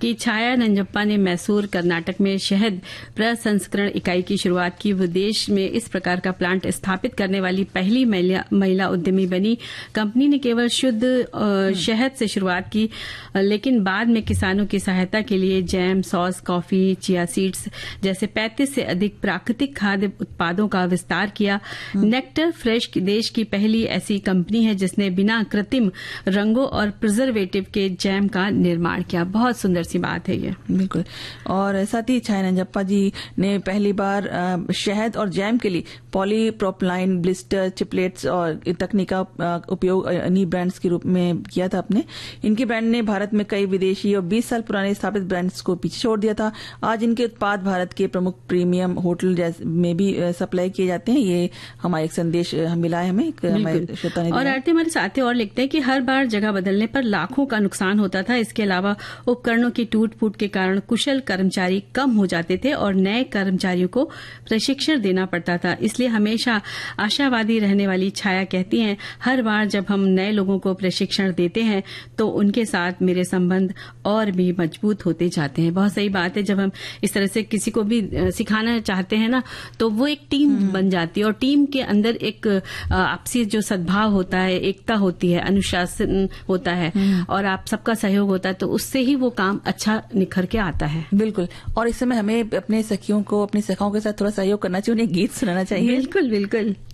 कि छाया नंजप्पा ने मैसूर कर्नाटक में शहद प्रसंस्करण इकाई की शुरुआत की। वो देश में इस प्रकार का प्लांट स्थापित करने वाली पहली महिला उद्यमी बनी। कंपनी ने केवल शुद्ध शहद से शुरुआत की, लेकिन बाद में किसानों की सहायता के लिए jam, sauce, coffee, chia seeds जैसे 35 से अधिक प्राकृतिक खाद्य उत्पादों का विस्तार किया। नेक्टर फ्रेश देश की पहली ऐसी कंपनी है जिसने बिना कृत्रिम रंगों और प्रिजर्वेटिव के जैम का निर्माण किया। बहुत सुंदर सी बात है ये। बिल्कुल। और साथ ही छाया नंजप्पा जी ने पहली बार शहद और जैम के लिए पॉलीप्रोपलाइन ब्लिस्टर चिपलेट्स और तकनीक का उपयोग इन्हीं ब्रांड्स के रूप में किया था अपने। इनके ब्रांड ने भारत में कई विदेशी और 20 साल पुराने स्थापित ब्रांड्स को पीछे छोड़ दिया था। आज इनके उत्पाद भारत के प्रमुख प्रीमियम होटल में भी सप्लाई किए जाते हैं। ये हमारा एक संदेश मिला है हमें, हमारे श्रोता ने। और आरती हमारे साथी और लिखते हैं कि हर बार जगह बदलने पर लाखों का नुकसान होता था। इसके अलावा उपकरणों की टूट फूट के कारण कुशल कर्मचारी कम हो जाते थे और नए कर्मचारियों को प्रशिक्षण देना पड़ता था। इसलिए हमेशा आशावादी रहने वाली छाया कहती हैं, हर बार जब हम नए लोगों को प्रशिक्षण देते हैं तो उनके साथ मेरे संबंध और भी मजबूत होते जाते हैं। बहुत सही बात है। जब हम इस तरह से किसी को भी सिखाना चाहते हैं ना, तो वो एक टीम बन जाती है और टीम के अंदर एक आपसी जो सद्भाव होता है, एकता होती है, अनुशासन होता है और आप सबका सहयोग होता है, तो उससे ही वो काम अच्छा निखर के आता है। बिल्कुल। और इस समय हमें अपने सखियों को, अपनी सखाओं के साथ थोड़ा सहयोग करना चाहिए, उन्हें गीत सुनाना चाहिए। बिल्कुल बिल्कुल।